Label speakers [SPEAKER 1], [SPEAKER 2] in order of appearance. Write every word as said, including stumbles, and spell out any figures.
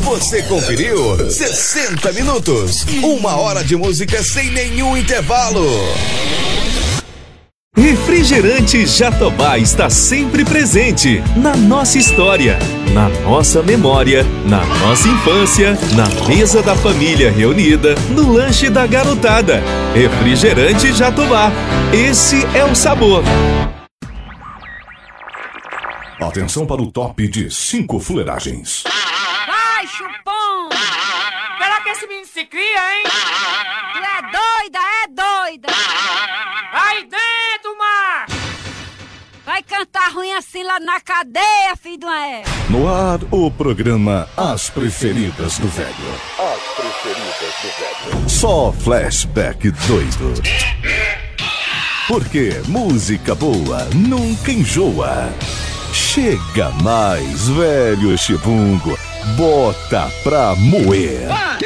[SPEAKER 1] Você conferiu sessenta minutos, uma hora de música sem nenhum intervalo.
[SPEAKER 2] Refrigerante Jatobá está sempre presente na nossa história, na nossa memória, na nossa infância, na mesa da família reunida, no lanche da garotada. Refrigerante Jatobá, esse é o sabor.
[SPEAKER 3] Atenção para o top de cinco fuleiragens.
[SPEAKER 4] Vai, chupão! Será que esse menino se cria, hein? Tu é doida, é doida! Aí dentro, macho! Vai cantar ruim assim lá na cadeia, filho de uma é.
[SPEAKER 3] No ar, o programa As Preferidas do Velho. As Preferidas do Velho. Só flashback doido. Porque música boa nunca enjoa. Chega mais, velho Chibungo. Bota pra moer.